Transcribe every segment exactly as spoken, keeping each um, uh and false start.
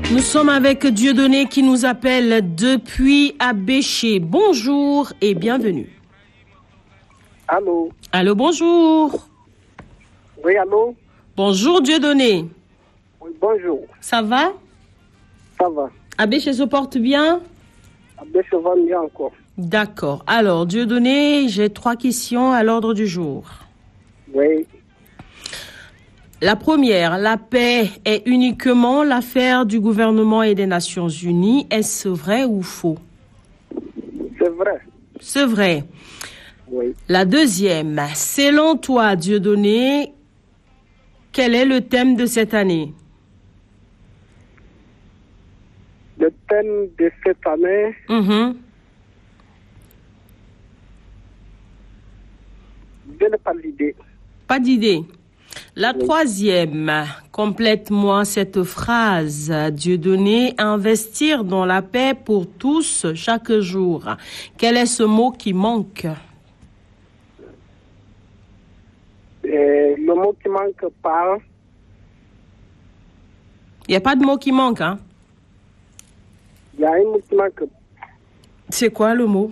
Nous sommes avec Dieudonné qui nous appelle depuis Abéché. Bonjour et bienvenue. Allô. Allô, bonjour. Oui, allô. Bonjour Dieudonné. Oui, bonjour. Ça va? Ça va. Abéché se porte bien? Abéché va bien encore. D'accord. Alors, Dieudonné, j'ai trois questions à l'ordre du jour. Oui. La première, la paix est uniquement l'affaire du gouvernement et des Nations Unies. Est-ce vrai ou faux? C'est vrai. C'est vrai. Oui. La deuxième, selon toi, Dieudonné, quel est le thème de cette année? Le thème de cette année, Mhm. je n'ai pas l'idée. Pas d'idée. La Oui. troisième, complète-moi cette phrase. Dieudonné, investir dans la paix pour tous chaque jour. Quel est ce mot qui manque? Et le mot qui manque pas, Il n'y a pas de mot qui manque, hein? il y a un mot qui manque. C'est quoi le mot?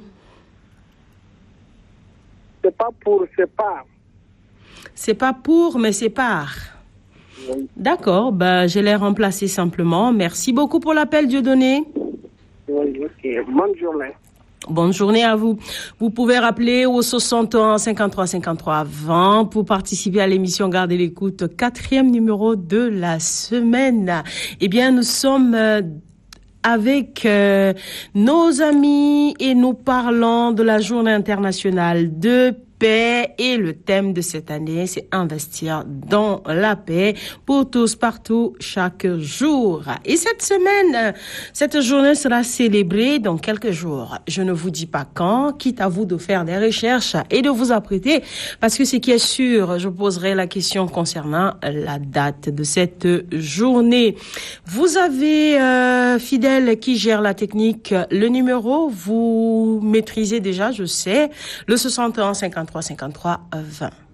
C'est pas pour, c'est pas. C'est pas pour, mais c'est par. Oui. D'accord, ben, je l'ai remplacé simplement. Merci beaucoup pour l'appel, Dieudonné. Oui, ok. Bonne journée. Bonne journée à vous. Vous pouvez rappeler au soixante et un cinquante-trois cinquante-trois vingt pour participer à l'émission Gardez l'écoute, quatrième numéro de la semaine. Eh bien, nous sommes euh, avec euh, nos amis et nous parlons de la Journée internationale de paix et le thème de cette année, c'est investir dans la paix pour tous, partout, chaque jour. Et cette semaine, cette journée sera célébrée dans quelques jours. Je ne vous dis pas quand, quitte à vous de faire des recherches et de vous apprêter, parce que ce qui est sûr, je poserai la question concernant la date de cette journée. Vous avez, euh, Fidèle qui gère la technique, le numéro, vous maîtrisez déjà, je sais, le soixante et un cinquante-trois cinquante-trois vingt.